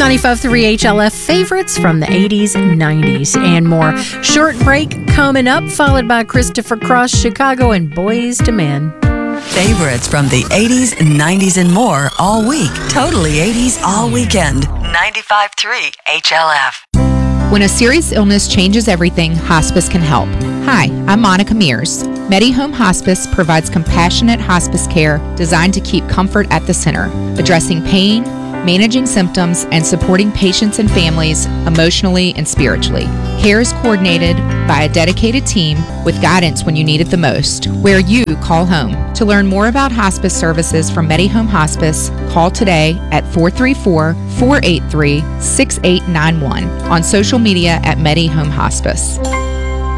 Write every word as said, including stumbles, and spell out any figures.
ninety-five point three H L F favorites from the eighties, nineties, and more. Short break coming up, followed by Christopher Cross, Chicago, and Boys to Men. Favorites from the eighties, nineties, and more all week. Totally eighties all weekend. ninety-five point three H L F. When a serious illness changes everything, hospice can help. Hi, I'm Monica Mears. MediHome Hospice provides compassionate hospice care designed to keep comfort at the center, addressing pain, managing symptoms, and supporting patients and families emotionally and spiritually. Care is coordinated by a dedicated team with guidance when you need it the most, where you call home. To learn more about hospice services from MediHome Hospice, call today at four three four, four eight three, six eight nine one, on social media at MediHome Hospice.